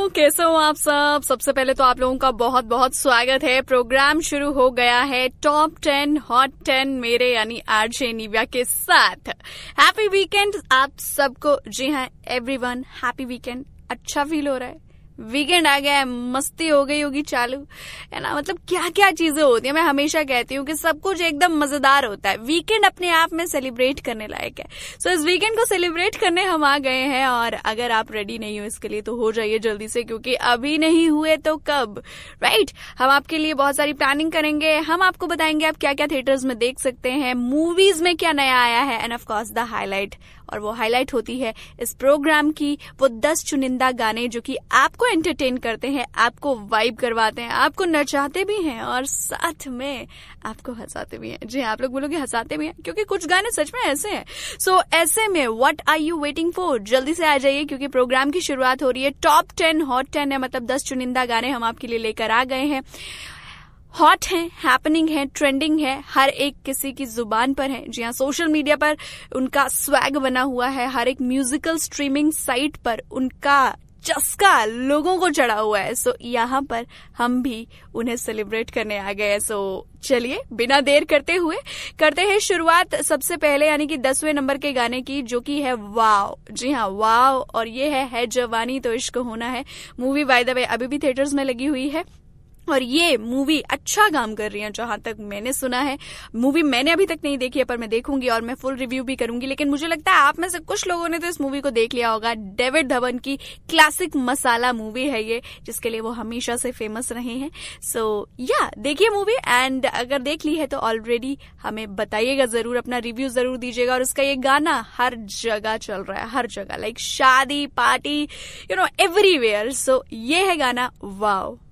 कैसे हो आप सब। सबसे पहले तो आप लोगों का बहुत बहुत स्वागत है। प्रोग्राम शुरू हो गया है टॉप 10 हॉट 10 मेरे यानी आरजे निव्या के साथ। हैप्पी वीकेंड आप सबको। जी हाँ एवरीवन, हैप्पी वीकेंड। अच्छा फील हो रहा है, वीकेंड आ गया है, मस्ती हो गई होगी चालू, है ना। मतलब क्या क्या चीजें होती है। मैं हमेशा कहती हूँ कि सब कुछ एकदम मजेदार होता है। वीकेंड अपने आप में सेलिब्रेट करने लायक है। सो इस वीकेंड को सेलिब्रेट करने हम आ गए हैं। और अगर आप रेडी नहीं हो इसके लिए तो हो जाइए जल्दी से, क्योंकि अभी नहीं हुए तो कब, राइट। हम आपके लिए बहुत सारी प्लानिंग करेंगे। हम आपको बताएंगे आप क्या क्या थिएटर्स में देख सकते हैं, मूवीज में क्या नया आया है, end of course the highlight. और वो हाईलाइट होती है इस प्रोग्राम की वो 10 चुनिंदा गाने जो कि आपको एंटरटेन करते हैं, आपको वाइब करवाते हैं, आपको नचाते भी हैं और साथ में आपको हंसाते भी हैं। जी आप लोग बोलोगे हंसाते भी हैं, क्योंकि कुछ गाने सच में ऐसे हैं। सो ऐसे में what are you waiting for, जल्दी से आ जाइए, क्योंकि प्रोग्राम की शुरुआत हो रही है। टॉप 10 हॉट 10 है, मतलब 10 चुनिंदा गाने हम आपके लिए लेकर आ गए हैं। हॉट है, हैपनिंग है, ट्रेंडिंग है, हर एक किसी की जुबान पर है। जी हाँ, सोशल मीडिया पर उनका स्वैग बना हुआ है, हर एक म्यूजिकल स्ट्रीमिंग साइट पर उनका चस्का लोगों को चढ़ा हुआ है। सो यहाँ पर हम भी उन्हें सेलिब्रेट करने आ गए। सो चलिए बिना देर करते हुए करते हैं शुरुआत सबसे पहले यानी कि 10वें नंबर के गाने की, जो कि है वाव। जी हाँ वाव, और ये है जवानी तो इश्क होना है। मूवी बाय द वे अभी भी थिएटर्स में लगी हुई है और ये मूवी अच्छा काम कर रही है जहां तक मैंने सुना है। मूवी मैंने अभी तक नहीं देखी है, पर मैं देखूंगी और मैं फुल रिव्यू भी करूंगी। लेकिन मुझे लगता है आप में से कुछ लोगों ने तो इस मूवी को देख लिया होगा। डेविड धवन की क्लासिक मसाला मूवी है ये, जिसके लिए वो हमेशा से फेमस रहे हैं। सो या देखिए मूवी, एंड अगर देख ली है तो ऑलरेडी हमें बताइएगा जरूर, अपना रिव्यू जरूर दीजिएगा। और उसका ये गाना हर जगह चल रहा है, हर जगह, लाइक शादी पार्टी, एवरीवेयर। सो ये है गाना वाव।